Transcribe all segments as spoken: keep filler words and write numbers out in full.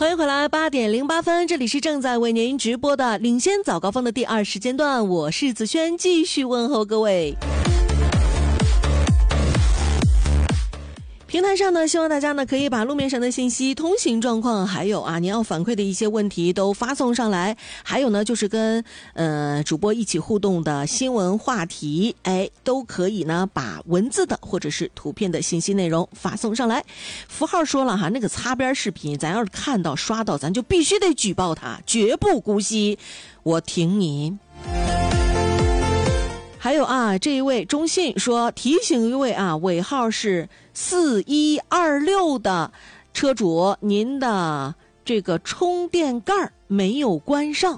欢迎回来，八点零八分，这里是正在为您直播的领先早高峰的第二时间段，我是子轩，继续问候各位。平台上呢，希望大家呢可以把路面上的信息、通行状况，还有啊您要反馈的一些问题都发送上来。还有呢，就是跟呃主播一起互动的新闻话题，哎，都可以呢把文字的或者是图片的信息内容发送上来。符号说了哈，那个擦边视频，咱要是看到刷到，咱就必须得举报他，绝不姑息。我挺你。还有啊，这一位中信说提醒一位啊，尾号是四一二六的车主，您的这个充电盖没有关上。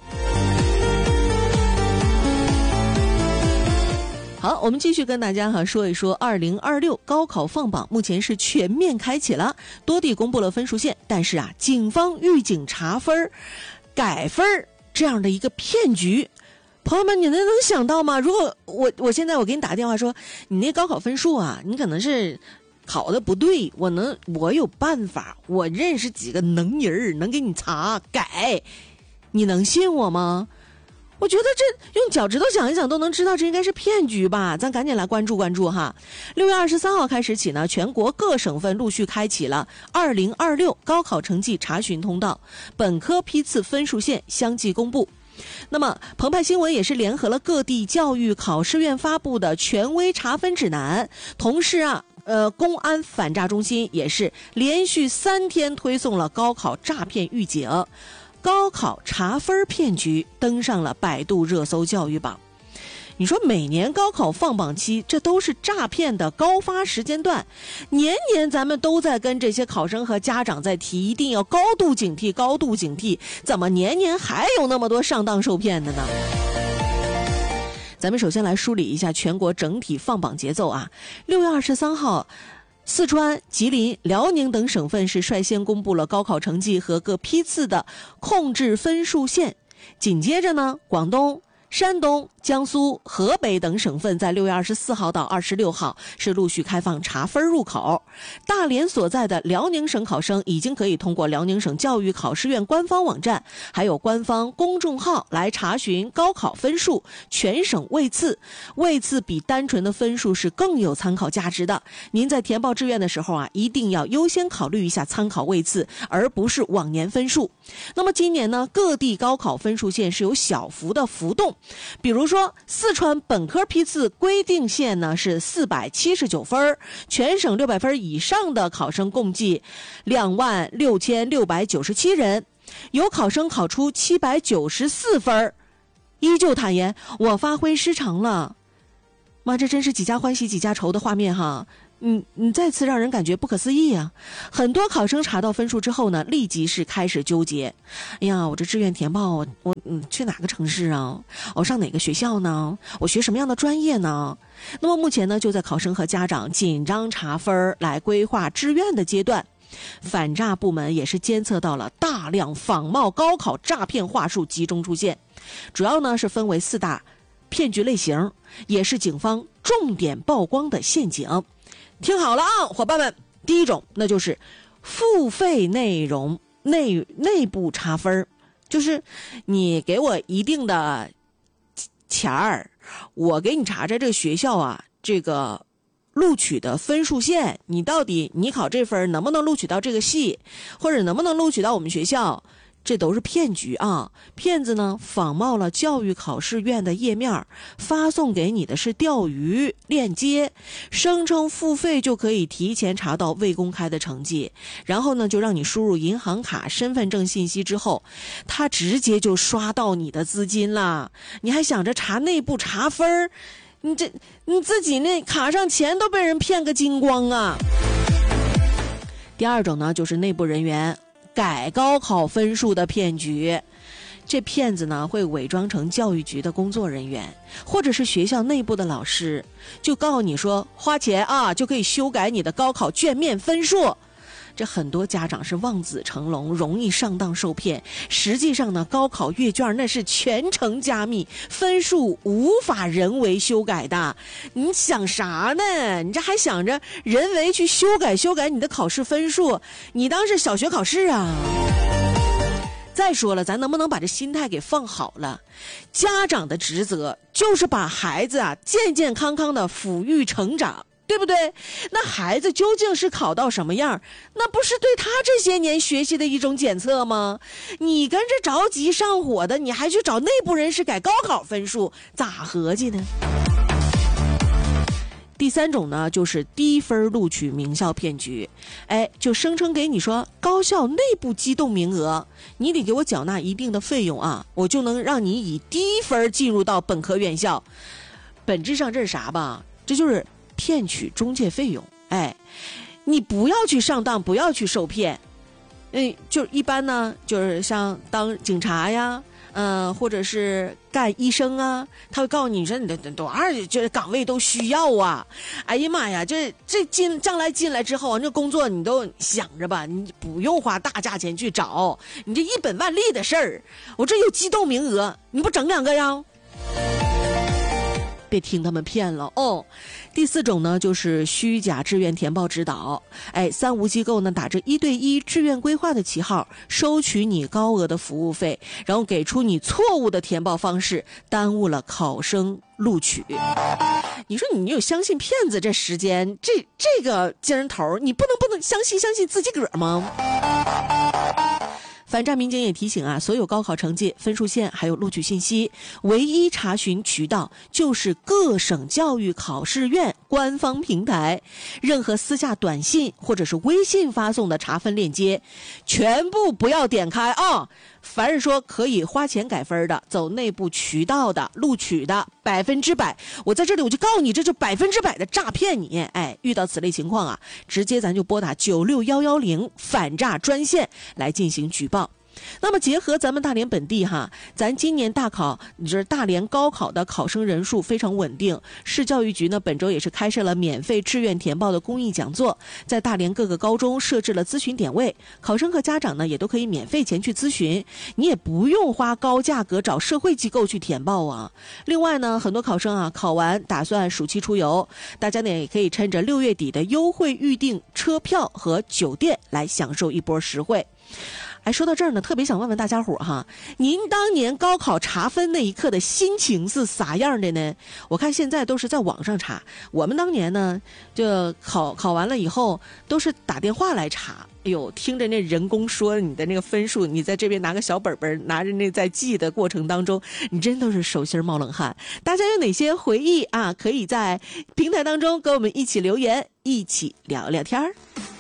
好，我们继续跟大家哈说一说二零二六高考放榜，目前是全面开启了，多地公布了分数线，但是啊，警方预警查分改分这样的一个骗局。朋友们，你能能想到吗？如果我我现在我给你打电话说，你那高考分数啊，你可能是考的不对，我能我有办法，我认识几个能人能给你查改，你能信我吗？我觉得这用脚趾头想一想都能知道这应该是骗局吧，咱赶紧来关注关注哈。六月二十三号开始起呢，全国各省份陆续开启了二零二六高考成绩查询通道，本科批次分数线相继公布。那么澎湃新闻也是联合了各地教育考试院发布的权威查分指南，同时啊呃，公安反诈中心也是连续三天推送了高考诈骗预警，高考查分骗局登上了百度热搜教育榜。你说每年高考放榜期，这都是诈骗的高发时间段，年年咱们都在跟这些考生和家长在提，一定要高度警惕，高度警惕，怎么年年还有那么多上当受骗的呢？咱们首先来梳理一下全国整体放榜节奏啊。六月二十三号，四川、吉林、辽宁等省份是率先公布了高考成绩和各批次的控制分数线，紧接着呢，广东、山东、江苏、河北等省份在六月二十四号到二十六号是陆续开放查分入口。大连所在的辽宁省考生已经可以通过辽宁省教育考试院官方网站还有官方公众号来查询高考分数，全省位次，位次比单纯的分数是更有参考价值的。您在填报志愿的时候啊，一定要优先考虑一下参考位次，而不是往年分数。那么今年呢，各地高考分数线是有小幅的浮动，比如说四川本科批次规定线呢是四百七十九分，全省六百分以上的考生共计两万六千六百九十七人，有考生考出七百九十四分，依旧坦言我发挥失常了。妈，这真是几家欢喜几家愁的画面哈。嗯，你再次让人感觉不可思议啊！很多考生查到分数之后呢，立即是开始纠结。哎呀，我这志愿填报，我我嗯去哪个城市啊？我上哪个学校呢？我学什么样的专业呢？那么目前呢，就在考生和家长紧张查分来规划志愿的阶段，反诈部门也是监测到了大量仿冒高考诈骗话术集中出现，主要呢是分为四大骗局类型，也是警方重点曝光的陷阱。听好了啊，伙伴们，第一种那就是付费内容内内部查分，就是你给我一定的钱儿，我给你查查这个学校啊，这个录取的分数线，你到底你考这分能不能录取到这个系，或者能不能录取到我们学校，这都是骗局啊！骗子呢仿冒了教育考试院的页面，发送给你的是钓鱼链接，声称付费就可以提前查到未公开的成绩，然后呢就让你输入银行卡、身份证信息之后，他直接就刷到你的资金了。你还想着查内部查分，你这你自己那卡上钱都被人骗个精光啊！第二种呢，就是内部人员改高考分数的骗局。这骗子呢会伪装成教育局的工作人员，或者是学校内部的老师，就告诉你说花钱啊就可以修改你的高考卷面分数。这很多家长是望子成龙，容易上当受骗。实际上呢，高考阅卷那是全程加密，分数无法人为修改的。你想啥呢？你这还想着人为去修改修改你的考试分数？你当是小学考试啊？ 再说了，咱能不能把这心态给放好了？家长的职责就是把孩子啊健健康康的抚育成长，对不对？那孩子究竟是考到什么样，那不是对他这些年学习的一种检测吗？你跟着着急上火的，你还去找内部人士改高考分数，咋合计呢？第三种呢，就是低分录取名校骗局，哎，就声称给你说高校内部机动名额，你得给我缴纳一定的费用啊，我就能让你以低分进入到本科院校。本质上这是啥吧？这就是骗取中介费用。哎，你不要去上当，不要去受骗。哎，就一般呢，就是像当警察呀。嗯、呃，或者是干医生啊，他会告诉你，你说你的多少这岗位都需要啊。哎呀妈呀，这这进将来进来之后，这工作你都想着吧，你不用花大价钱去找，你这一本万利的事儿，我这有机动名额，你不整两个呀？别听他们骗了哦。第四种呢，就是虚假志愿填报指导。哎，三无机构呢打着一对一志愿规划的旗号，收取你高额的服务费，然后给出你错误的填报方式，耽误了考生录取。你说你有相信骗子这时间，这这个劲头，你不能不能相信相信自己个儿吗？反诈民警也提醒啊，所有高考成绩、分数线还有录取信息，唯一查询渠道就是各省教育考试院官方平台，任何私下短信或者是微信发送的查分链接，全部不要点开啊！凡是说可以花钱改分的、走内部渠道的、录取的，百分之百，我在这里我就告诉你，这就百分之百的诈骗你！哎，遇到此类情况啊，直接咱就拨打九六幺幺零反诈专线来进行举报。那么结合咱们大连本地哈，咱今年大考，你知道大连高考的考生人数非常稳定，市教育局呢本周也是开设了免费志愿填报的公益讲座，在大连各个高中设置了咨询点位，考生和家长呢也都可以免费前去咨询，你也不用花高价格找社会机构去填报啊。另外呢，很多考生啊考完打算暑期出游，大家呢也可以趁着六月底的优惠预订车票和酒店来享受一波实惠。哎，说到这儿呢，特别想问问大家伙哈，您当年高考查分那一刻的心情是啥样的呢？我看现在都是在网上查，我们当年呢，就考考完了以后都是打电话来查。哎呦，听着那人工说你的那个分数，你在这边拿个小本本，拿着那在记的过程当中，你真都是手心冒冷汗。大家有哪些回忆啊？可以在平台当中跟我们一起留言，一起聊聊天儿。